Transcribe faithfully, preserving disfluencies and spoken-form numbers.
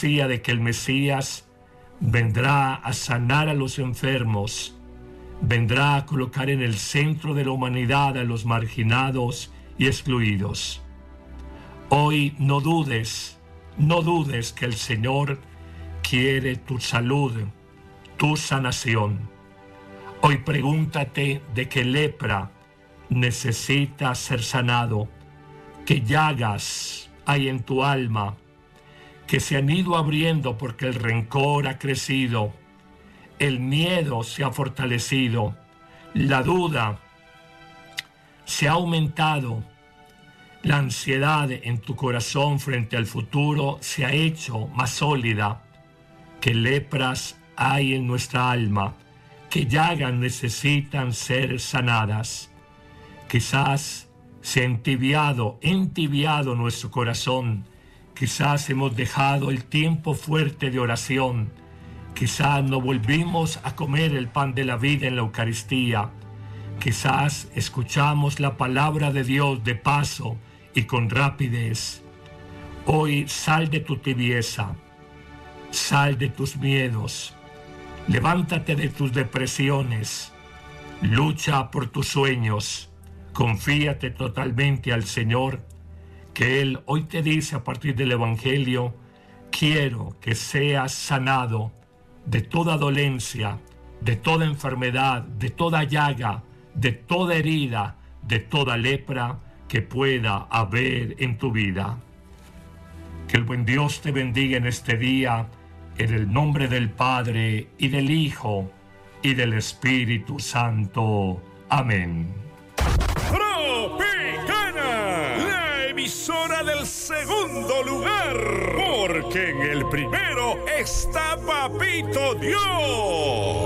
profecía de que el Mesías vendrá a sanar a los enfermos, vendrá a colocar en el centro de la humanidad a los marginados y excluidos. Hoy no dudes, no dudes que el Señor quiere tu salud, tu sanación. Hoy pregúntate de qué lepra necesita ser sanado, qué llagas hay en tu alma que se han ido abriendo porque el rencor ha crecido, el miedo se ha fortalecido, la duda se ha aumentado, la ansiedad en tu corazón frente al futuro se ha hecho más sólida. ¿Qué lepras hay en nuestra alma? ¿Qué llagas necesitan ser sanadas? Quizás se ha entibiado, entibiado nuestro corazón. Quizás hemos dejado el tiempo fuerte de oración. Quizás no volvimos a comer el pan de la vida en la Eucaristía. Quizás escuchamos la palabra de Dios de paso y con rapidez. Hoy sal de tu tibieza, sal de tus miedos, levántate de tus depresiones, lucha por tus sueños, confíate totalmente al Señor, que Él hoy te dice a partir del Evangelio: quiero que seas sanado de toda dolencia, de toda enfermedad, de toda llaga, de toda herida, de toda lepra que pueda haber en tu vida. Que el buen Dios te bendiga en este día, en el nombre del Padre, y del Hijo, y del Espíritu Santo. Amén. Tropicana, la emisora del segundo lugar, porque en el primero está Papito Dios.